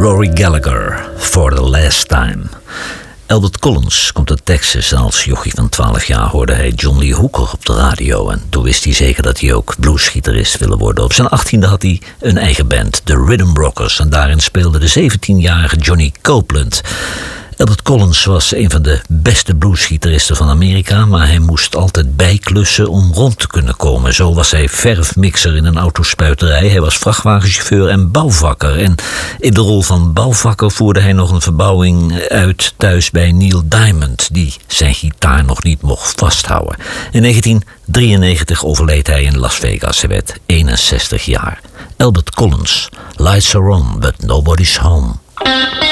Rory Gallagher, For the Last Time. Albert Collins komt uit Texas en als jochie van 12 jaar hoorde hij John Lee Hooker op de radio. En toen wist hij zeker dat hij ook bluesgitarist wilde worden. Op zijn 18e had hij een eigen band, de Rhythm Rockers. En daarin speelde de 17-jarige Johnny Copeland. Albert Collins was een van de beste bluesgitaristen van Amerika, maar hij moest altijd bijklussen om rond te kunnen komen. Zo was hij verfmixer in een autospuiterij, hij was vrachtwagenchauffeur en bouwvakker. En in de rol van bouwvakker voerde hij nog een verbouwing uit thuis bij Neil Diamond, die zijn gitaar nog niet mocht vasthouden. In 1993 overleed hij in Las Vegas, hij werd 61 jaar. Albert Collins, Lights are on, but nobody's home.